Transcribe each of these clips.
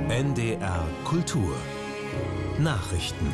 NDR Kultur Nachrichten.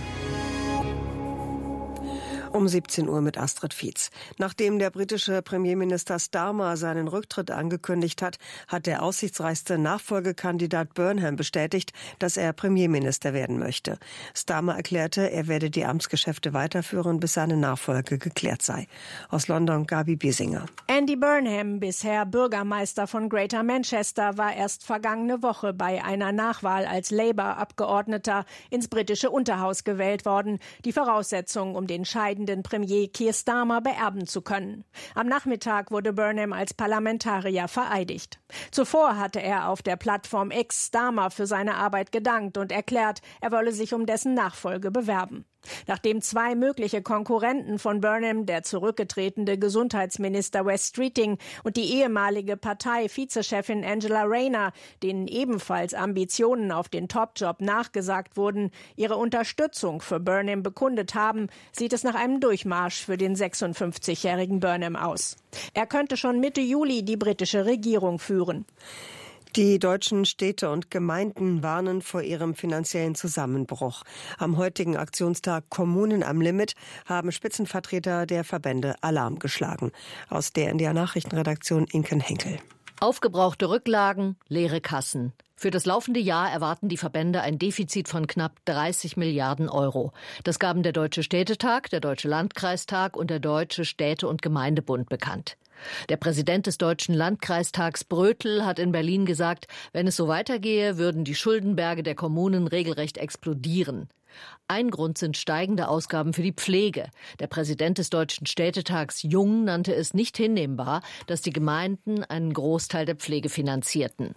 Um 17 Uhr mit Astrid Fietz. Nachdem der britische Premierminister Starmer seinen Rücktritt angekündigt hat, hat der aussichtsreichste Nachfolgekandidat Burnham bestätigt, dass er Premierminister werden möchte. Starmer erklärte, er werde die Amtsgeschäfte weiterführen, bis seine Nachfolge geklärt sei. Aus London Gabi Biesinger. Andy Burnham, bisher Bürgermeister von Greater Manchester, war erst vergangene Woche bei einer Nachwahl als Labour-Abgeordneter ins britische Unterhaus gewählt worden. Die Voraussetzung, um den scheidenden Premier Keir Starmer beerben zu können. Am Nachmittag wurde Burnham als Parlamentarier vereidigt. Zuvor hatte er auf der Plattform X Starmer für seine Arbeit gedankt und erklärt, er wolle sich um dessen Nachfolge bewerben. Nachdem zwei mögliche Konkurrenten von Burnham, der zurückgetretene Gesundheitsminister Wes Streeting und die ehemalige Partei-Vizechefin Angela Rayner, denen ebenfalls Ambitionen auf den Top-Job nachgesagt wurden, ihre Unterstützung für Burnham bekundet haben, sieht es nach einem Durchmarsch für den 56-jährigen Burnham aus. Er könnte schon Mitte Juli die britische Regierung führen. Die deutschen Städte und Gemeinden warnen vor ihrem finanziellen Zusammenbruch. Am heutigen Aktionstag Kommunen am Limit haben Spitzenvertreter der Verbände Alarm geschlagen. Aus der NDR Nachrichtenredaktion Inken Henkel. Aufgebrauchte Rücklagen, leere Kassen. Für das laufende Jahr erwarten die Verbände ein Defizit von knapp 30 Milliarden Euro. Das gaben der Deutsche Städtetag, der Deutsche Landkreistag und der Deutsche Städte- und Gemeindebund bekannt. Der Präsident des Deutschen Landkreistags Brötel hat in Berlin gesagt, wenn es so weitergehe, würden die Schuldenberge der Kommunen regelrecht explodieren. Ein Grund sind steigende Ausgaben für die Pflege. Der Präsident des Deutschen Städtetags Jung nannte es nicht hinnehmbar, dass die Gemeinden einen Großteil der Pflege finanzierten.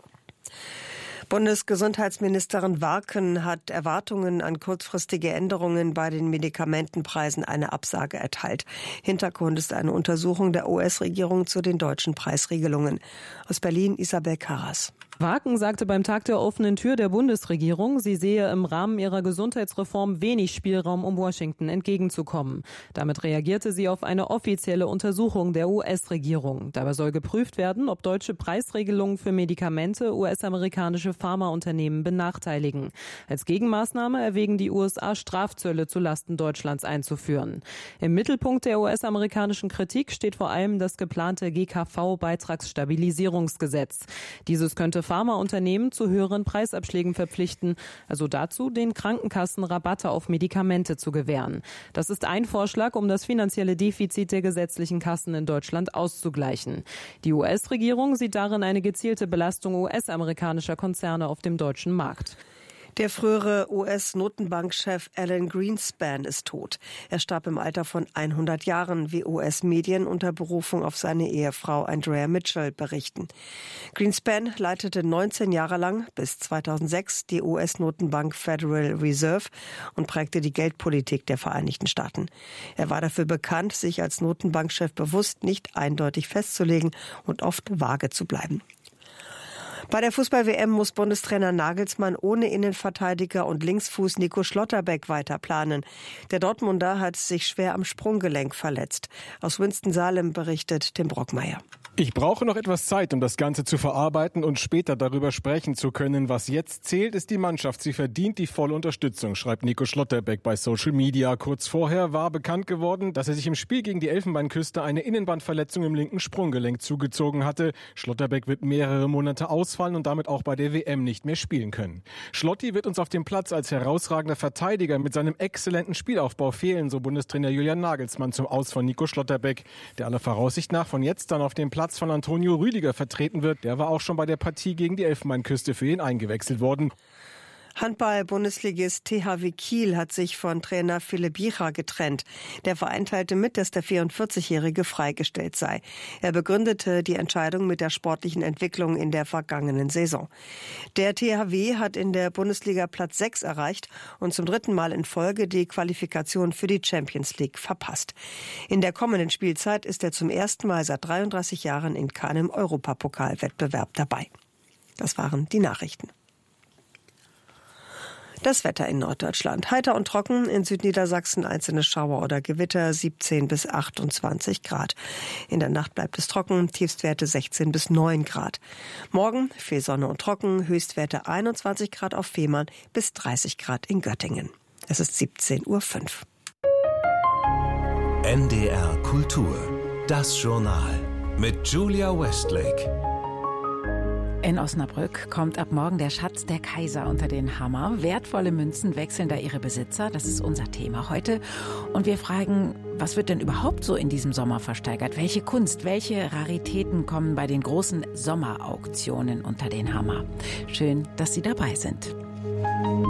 Bundesgesundheitsministerin Warken hat Erwartungen an kurzfristige Änderungen bei den Medikamentenpreisen eine Absage erteilt. Hintergrund ist eine Untersuchung der US-Regierung zu den deutschen Preisregelungen. Aus Berlin Isabel Karas. Warken sagte beim Tag der offenen Tür der Bundesregierung, sie sehe im Rahmen ihrer Gesundheitsreform wenig Spielraum, um Washington entgegenzukommen. Damit reagierte sie auf eine offizielle Untersuchung der US-Regierung. Dabei soll geprüft werden, ob deutsche Preisregelungen für Medikamente US-amerikanische Pharmaunternehmen benachteiligen. Als Gegenmaßnahme erwägen die USA, Strafzölle zulasten Deutschlands einzuführen. Im Mittelpunkt der US-amerikanischen Kritik steht vor allem das geplante GKV-Beitragsstabilisierungsgesetz. Dieses könnte Pharmaunternehmen zu höheren Preisabschlägen verpflichten, also dazu, den Krankenkassen Rabatte auf Medikamente zu gewähren. Das ist ein Vorschlag, um das finanzielle Defizit der gesetzlichen Kassen in Deutschland auszugleichen. Die US-Regierung sieht darin eine gezielte Belastung US-amerikanischer Konzerne auf dem deutschen Markt. Der frühere US-Notenbankchef Alan Greenspan ist tot. Er starb im Alter von 100 Jahren, wie US-Medien unter Berufung auf seine Ehefrau Andrea Mitchell berichten. Greenspan leitete 19 Jahre lang bis 2006 die US-Notenbank Federal Reserve und prägte die Geldpolitik der Vereinigten Staaten. Er war dafür bekannt, sich als Notenbankchef bewusst nicht eindeutig festzulegen und oft vage zu bleiben. Bei der Fußball-WM muss Bundestrainer Nagelsmann ohne Innenverteidiger und Linksfuß Nico Schlotterbeck weiter planen. Der Dortmunder hat sich schwer am Sprunggelenk verletzt. Aus Winston-Salem berichtet Tim Brockmeier. Ich brauche noch etwas Zeit, um das Ganze zu verarbeiten und später darüber sprechen zu können. Was jetzt zählt, ist die Mannschaft. Sie verdient die volle Unterstützung, schreibt Nico Schlotterbeck bei Social Media. Kurz vorher war bekannt geworden, dass er sich im Spiel gegen die Elfenbeinküste eine Innenbandverletzung im linken Sprunggelenk zugezogen hatte. Schlotterbeck wird mehrere Monate ausfallen und damit auch bei der WM nicht mehr spielen können. Schlotti wird uns auf dem Platz als herausragender Verteidiger mit seinem exzellenten Spielaufbau fehlen, so Bundestrainer Julian Nagelsmann zum Aus von Nico Schlotterbeck, der aller Voraussicht nach von jetzt an auf dem Platz von Antonio Rüdiger vertreten wird. Der war auch schon bei der Partie gegen die Elfenbeinküste für ihn eingewechselt worden. Handball-Bundesligist THW Kiel hat sich von Trainer Philipp Jicha getrennt. Der Verein teilte mit, dass der 44-Jährige freigestellt sei. Er begründete die Entscheidung mit der sportlichen Entwicklung in der vergangenen Saison. Der THW hat in der Bundesliga Platz 6 erreicht und zum 3. Mal in Folge die Qualifikation für die Champions League verpasst. In der kommenden Spielzeit ist er zum ersten Mal seit 33 Jahren in keinem Europapokalwettbewerb dabei. Das waren die Nachrichten. Das Wetter in Norddeutschland. Heiter und trocken, in Südniedersachsen einzelne Schauer oder Gewitter, 17 bis 28 Grad. In der Nacht bleibt es trocken, Tiefstwerte 16 bis 9 Grad. Morgen viel Sonne und trocken, Höchstwerte 21 Grad auf Fehmarn bis 30 Grad in Göttingen. Es ist 17:05 Uhr. NDR Kultur. Das Journal mit Julia Westlake. In Osnabrück kommt ab morgen der Schatz der Kaiser unter den Hammer. Wertvolle Münzen wechseln da ihre Besitzer. Das ist unser Thema heute. Und wir fragen, was wird denn überhaupt so in diesem Sommer versteigert? Welche Kunst, welche Raritäten kommen bei den großen Sommerauktionen unter den Hammer? Schön, dass Sie dabei sind.